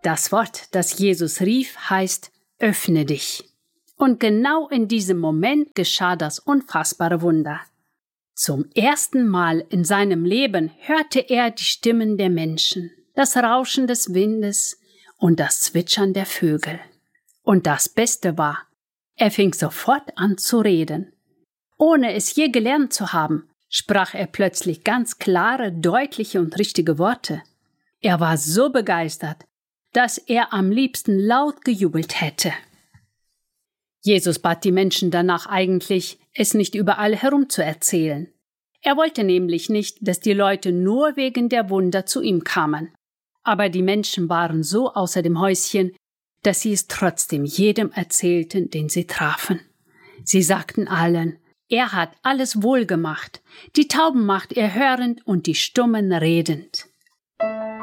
Das Wort, das Jesus rief, heißt: Öffne dich. Und genau in diesem Moment geschah das unfassbare Wunder. Zum ersten Mal in seinem Leben hörte er die Stimmen der Menschen, das Rauschen des Windes und das Zwitschern der Vögel. Und das Beste war, er fing sofort an zu reden. Ohne es je gelernt zu haben, sprach er plötzlich ganz klare, deutliche und richtige Worte. Er war so begeistert, dass er am liebsten laut gejubelt hätte. Jesus bat die Menschen danach eigentlich, es nicht überall herum zu erzählen. Er wollte nämlich nicht, dass die Leute nur wegen der Wunder zu ihm kamen. Aber die Menschen waren so außer dem Häuschen, dass sie es trotzdem jedem erzählten, den sie trafen. Sie sagten allen: Er hat alles wohl gemacht, die Tauben macht er hörend und die Stummen redend.